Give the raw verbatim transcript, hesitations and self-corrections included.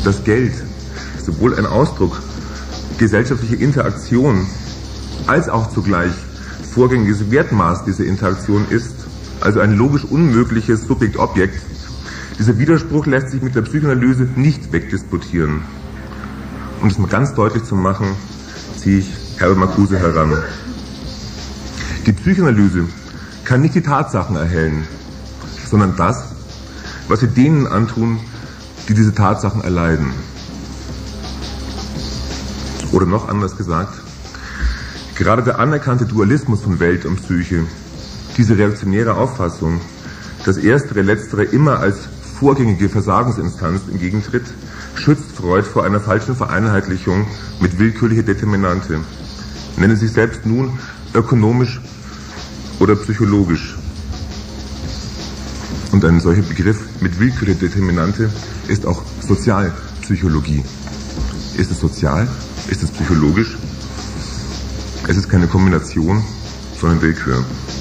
dass Geld sowohl ein Ausdruck gesellschaftlicher Interaktion als auch zugleich vorgängiges Wertmaß dieser Interaktion ist, also ein logisch unmögliches Subjekt-Objekt, dieser Widerspruch lässt sich mit der Psychoanalyse nicht wegdisputieren. Um das mal ganz deutlich zu machen, ziehe ich Herbert Marcuse heran. Die Psychoanalyse kann nicht die Tatsachen erhellen, sondern das, was sie denen antun, die diese Tatsachen erleiden. Oder noch anders gesagt, gerade der anerkannte Dualismus von Welt und Psyche, diese reaktionäre Auffassung, dass erstere, letztere immer als vorgängige Versagensinstanz entgegentritt, schützt Freud vor einer falschen Vereinheitlichung mit willkürlicher Determinante. Nennen sie sich selbst nun ökonomisch oder psychologisch. Und ein solcher Begriff mit willkürlicher Determinante ist auch Sozialpsychologie. Ist es sozial? Ist es psychologisch? Es ist keine Kombination, sondern Willkür.